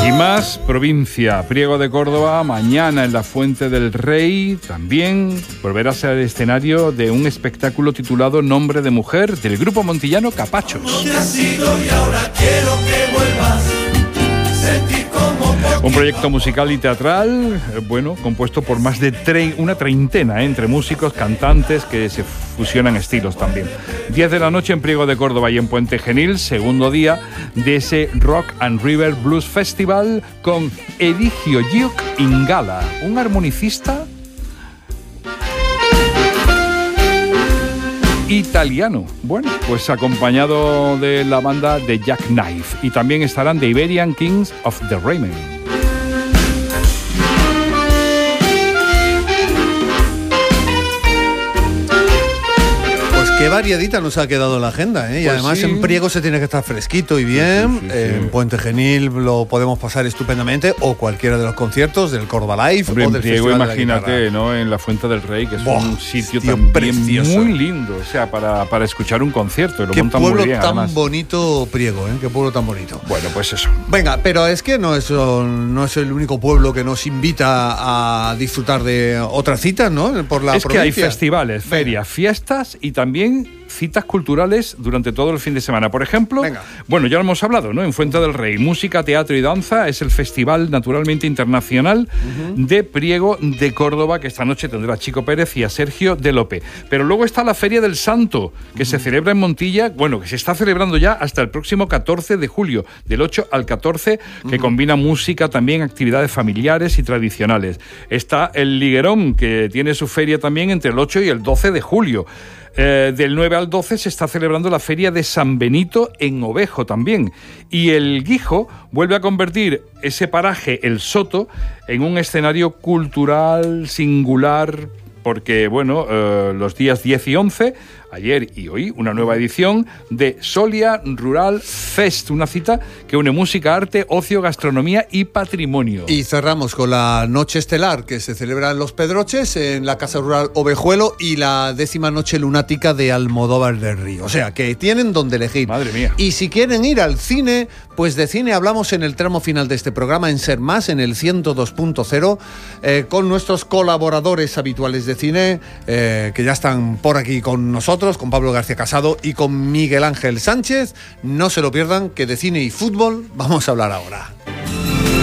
Y más provincia, Priego de Córdoba, mañana en la Fuente del Rey, también volverá a ser el escenario de un espectáculo titulado Nombre de Mujer, del grupo montillano Capachos. No te has ido y ahora quiero que vuelvas. Sentir como Un proyecto musical y teatral, compuesto por más de una treintena, entre músicos, cantantes, que se fusionan estilos también. 10 de la noche en Priego de Córdoba y en Puente Genil, segundo día de ese Rock and River Blues Festival con Edigio Giuc Ingala, un armonicista italiano. Bueno, pues acompañado de la banda de Jack Knife. Y también estarán The Iberian Kings of the Rayman. Qué variadita nos ha quedado la agenda, ¿eh? Y Pues además sí. En Priego se tiene que estar fresquito y bien. Sí. En Puente Genil lo podemos pasar estupendamente, o cualquiera de los conciertos del Córdoba Live. Hombre, o en del Priego, Festival de la imagínate, Guitarra. ¿no? En la Fuente del Rey, que es un sitio tío, también precioso. muy lindo, o sea, para escuchar un concierto. Y lo Qué montan pueblo muy bien, tan además. bonito Priego, ¿eh? Qué pueblo tan bonito. Bueno, pues eso. Venga, pero es que no es el único pueblo que nos invita a disfrutar de otras citas, ¿no? Por la Es que hay provincia. festivales, ferias, fiestas y también citas culturales durante todo el fin de semana. Por ejemplo, Venga. bueno, ya lo hemos hablado, ¿no? En Fuente del Rey, música, teatro y danza, es el festival naturalmente internacional de Priego de Córdoba, que esta noche tendrá a Chico Pérez y a Sergio de Lope. Pero luego está la Feria del Santo, que se celebra en Montilla, que se está celebrando ya hasta el próximo 14 de julio, del 8 al 14, que combina música, también actividades familiares y tradicionales. Está el Liguerón, que tiene su feria también entre el 8 y el 12 de julio. Del 9 al 12 se está celebrando la Feria de San Benito en Ovejo también. Y el Guijo vuelve a convertir ese paraje, el Soto, en un escenario cultural singular, porque, los días 10 y 11, ayer y hoy, una nueva edición de Solia Rural Fest, una cita que une música, arte, ocio, gastronomía y patrimonio. Y cerramos con la noche estelar que se celebra en Los Pedroches, en la Casa Rural Ovejuelo, y la 10ª noche lunática de Almodóvar del Río. O sea, que tienen donde elegir. Madre mía. Y si quieren ir al cine, pues de cine hablamos en el tramo final de este programa, en Ser Más, en el 102.0, con nuestros colaboradores habituales de cine, que ya están por aquí con nosotros, con Pablo García Casado y con Miguel Ángel Sánchez. No se lo pierdan, que de cine y fútbol vamos a hablar ahora.